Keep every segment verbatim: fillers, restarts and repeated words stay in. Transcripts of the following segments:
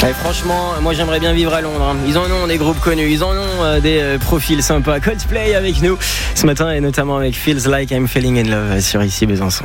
Ouais, franchement, moi j'aimerais bien vivre à Londres. Hein. Ils en ont des groupes connus, ils en ont euh, des euh, profils sympas. Coldplay avec nous ce matin et notamment avec Feels Like I'm Falling in Love sur Ici Besançon.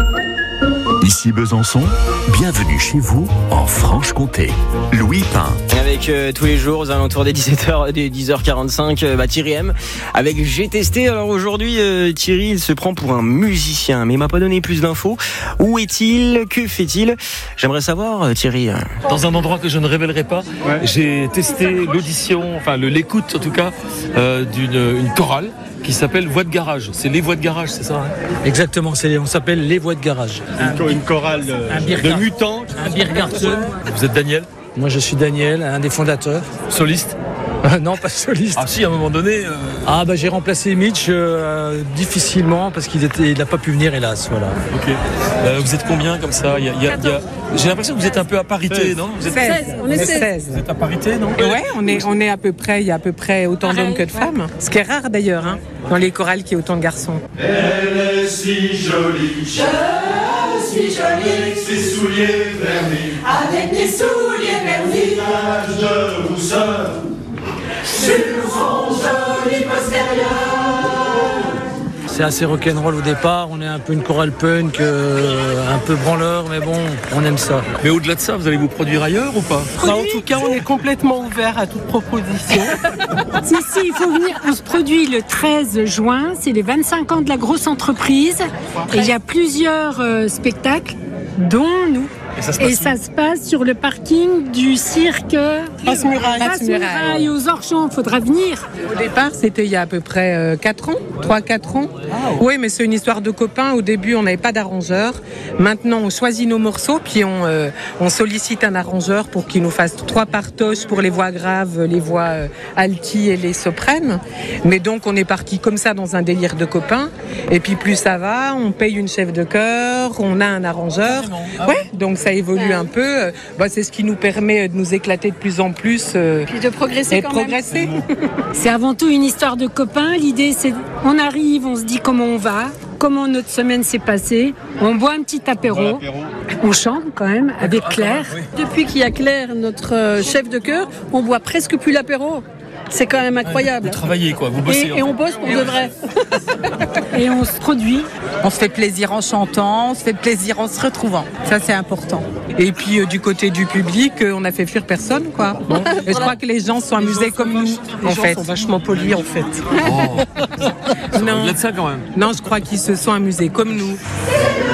Ici Besançon, bienvenue chez vous en Franche-Comté. Louis Pain. Avec euh, tous les jours aux alentours des dix-sept heures, des dix heures quarante-cinq, euh, bah, Thierry M. Avec J'ai testé. Alors aujourd'hui, euh, Thierry, il se prend pour un musicien, mais il m'a pas donné plus d'infos. Où est-il? Que fait-il? J'aimerais savoir, euh, Thierry. Euh... Dans un endroit que je ne révélerai pas, ouais. J'ai testé l'audition, enfin le, l'écoute en tout cas, euh, d'une une chorale qui s'appelle Voix de garage. C'est les voix de garage, c'est ça hein? Exactement, c'est, on s'appelle les voix de garage. Une, une chorale un de mutants. Un Biergarten. Vous êtes Daniel? Moi je suis Daniel, un des fondateurs. Soliste? Euh, non, pas soliste. Ah si, à un moment donné... Euh... Ah bah j'ai remplacé Mitch euh, difficilement parce qu'il était, il n'a pas pu venir hélas, voilà. Ok. Euh, vous êtes combien comme ça? il y a, il y a, il y a... J'ai l'impression que vous êtes un peu à parité, seize. Non vous êtes... seize, on est seize. Vous êtes à parité, non? Ouais, on est, on est à peu près, il y a à peu près autant Pareil, d'hommes que de ouais. femmes. Ce qui est rare d'ailleurs, hein, dans les chorales qu'il y ait autant de garçons. Elle est si jolie, je suis jolie, ses souliers vernis, avec mes souliers vernis, tache de rousseur, sur son joli postérieur. C'est assez rock'n'roll au départ, on est un peu une chorale punk, euh, un peu branleur, mais bon, on aime ça. Mais au-delà de ça, vous allez vous produire ailleurs ou pas? Bah, en tout cas, on est complètement ouvert à toute proposition. Si, si, il faut venir. On se produit le treize juin, c'est les vingt-cinq ans de la grosse entreprise. Et il y a plusieurs euh, spectacles, dont nous. Et ça se Et passe, ça se passe sur le parking du cirque Passe-Muraille. Passe-Muraille aux Orchamps, il faudra venir. Au départ, c'était il y a à peu près euh, quatre ans, trois quatre ans. Ah, ouais. Oui, mais c'est une histoire de copains. Au début, on n'avait pas d'arrangeur. Maintenant, on choisit nos morceaux, puis on, euh, on sollicite un arrangeur pour qu'il nous fasse trois partoches pour les voix graves, les voix euh, alti et les sopranes. Mais donc, on est parti comme ça dans un délire de copains. Et puis, plus ça va, on paye une chef de chœur, on a un arrangeur. Ah, ouais, donc ça évolue un peu. Bah, c'est ce qui nous permet de nous éclater de plus en plus. Euh, Puis de progresser et quand de progresser. même. C'est avant tout une histoire de copains. L'idée, c'est on arrive, on se dit comment on va, comment notre semaine s'est passée. On boit un petit apéro. On chante quand même avec Claire. Depuis qu'il y a Claire, notre chef de chœur, on boit presque plus l'apéro. C'est quand même incroyable. Vous travaillez quoi, vous bossez. Et, et on bosse pour de vrai. Et on se produit. On se fait plaisir en chantant, on se fait plaisir en se retrouvant. Ça, c'est important. Et puis, euh, du côté du public, euh, on n'a fait fuir personne, quoi. Bon. Et je crois que les gens sont amusés comme nous, en fait. Les gens sont vachement polis, en fait. Oh. Non. Au-delà de ça, quand même. Non, je crois qu'ils se sont amusés comme nous.